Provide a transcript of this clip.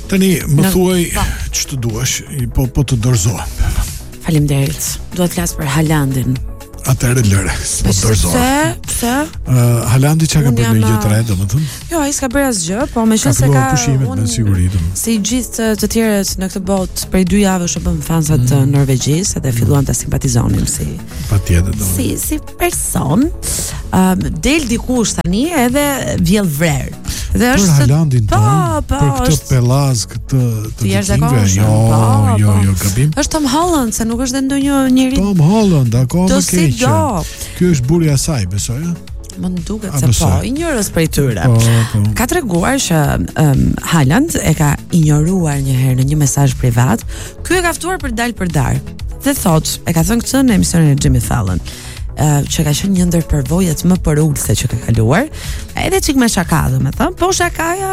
Tani më thuaj ç'të duash, po të dorëzohem. Faleminderit. Dua të flas për Haalandin. Atëherë lëre, po dorëzohem. Pse? Haalandi çka ka bërë gjë të re, domethënë? Jo, ai s'ka bërë asgjë, po më se ka pushimet me siguri. Si gjithë të tjerët në këtë botë, prej 2 javësh u bën fansat të Norvegjisë dhe filluan ta simpatizonin si patjetër. Si person. Del dikush tani edhe vjell vrer. Dhe është për Haalandin për këtë pellaz këtë të jashtëzakonshëm. Jo, gabim. Është Tom Holland, se nuk është ndonjë njeri. Tom Holland, akoma keq. Ky është burri i asaj, besoj, ë? Më duket se po, i njërës prej tyre. Ka treguar që Haaland e ka ignoruar një herë në një mesazh privat. Ky e ka ftuar për dalë për dar. Dhe thot, e ka thënë këtë në emisionin e Jimmy Fallon. Që ka qenë një ndër përvojat më përulëse që ka kaluar, edhe çik me shaka, domethënë, po shakaja